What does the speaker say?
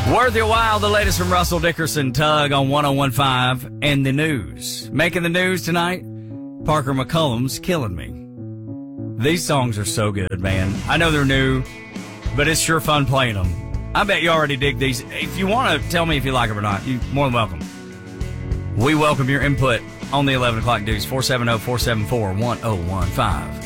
Worth Your While, the latest from Russell Dickerson, Tug on 101.5, and the news. Making the news tonight, Parker McCollum's Killing Me. These songs are so good, man. I know they're new, but it's sure fun playing them. I bet you already dig these. If you want to tell me if you like them or not, you're more than welcome. We welcome your input on the 11 o'clock news, 470-474-1015.